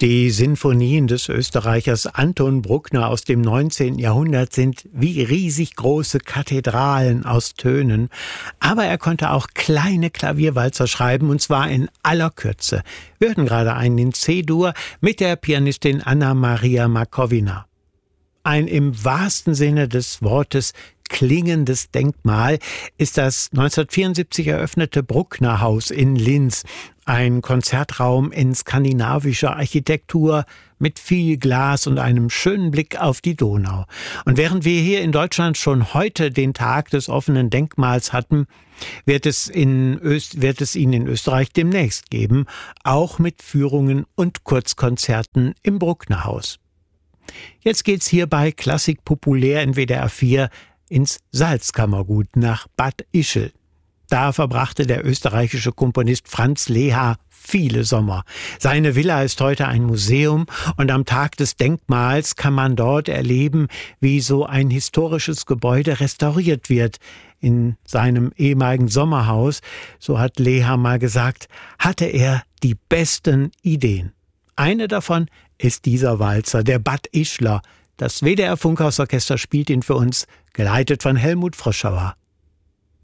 Die Sinfonien des Österreichers Anton Bruckner aus dem 19. Jahrhundert sind wie riesig große Kathedralen aus Tönen. Aber er konnte auch kleine Klavierwalzer schreiben, und zwar in aller Kürze. Wir hörten gerade einen in C-Dur mit der Pianistin Anna-Maria Markovina. Ein im wahrsten Sinne des Wortes klingendes Denkmal ist das 1974 eröffnete Brucknerhaus in Linz. Ein Konzertraum in skandinavischer Architektur mit viel Glas und einem schönen Blick auf die Donau. Und während wir hier in Deutschland schon heute den Tag des offenen Denkmals hatten, wird es ihn in Österreich demnächst geben, auch mit Führungen und Kurzkonzerten im Brucknerhaus. Jetzt geht's hier bei Klassik populär in WDR 4 ins Salzkammergut nach Bad Ischl. Da verbrachte der österreichische Komponist Franz Lehár viele Sommer. Seine Villa ist heute ein Museum und am Tag des Denkmals kann man dort erleben, wie so ein historisches Gebäude restauriert wird. In seinem ehemaligen Sommerhaus, so hat Lehár mal gesagt, hatte er die besten Ideen. Eine davon ist dieser Walzer, der Bad Ischler. Das WDR Funkhausorchester spielt ihn für uns, geleitet von Helmut Froschauer.